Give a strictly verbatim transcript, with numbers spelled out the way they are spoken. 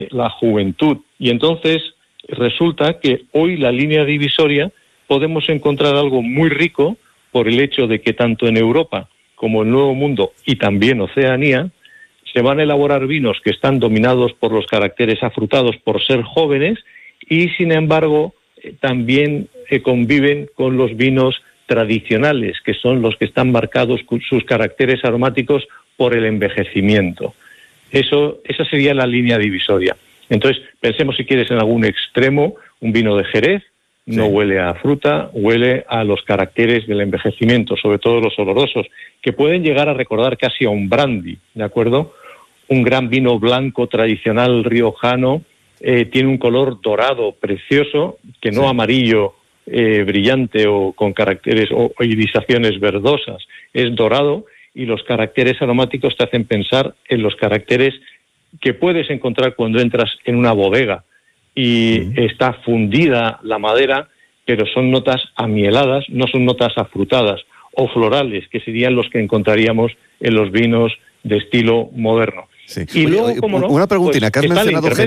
la juventud. Y entonces resulta que hoy la línea divisoria podemos encontrar algo muy rico por el hecho de que tanto en Europa como en Nuevo Mundo y también Oceanía se van a elaborar vinos que están dominados por los caracteres afrutados por ser jóvenes y sin embargo también eh, conviven con los vinos tradicionales, que son los que están marcados con sus caracteres aromáticos por el envejecimiento. Eso, esa sería la línea divisoria. Entonces, pensemos si quieres en algún extremo, un vino de Jerez, no sí. huele a fruta, huele a los caracteres del envejecimiento, sobre todo los olorosos, que pueden llegar a recordar casi a un brandy, ¿de acuerdo? Un gran vino blanco tradicional riojano, eh, tiene un color dorado precioso, que no sí. amarillo eh, brillante o con caracteres o, o irisaciones verdosas, es dorado, y los caracteres aromáticos te hacen pensar en los caracteres que puedes encontrar cuando entras en una bodega y uh-huh. está fundida la madera, pero son notas amieladas, no son notas afrutadas o florales, que serían los que encontraríamos en los vinos de estilo moderno. Sí. Y Oye, luego, como no, una preguntina, pues, que has mencionado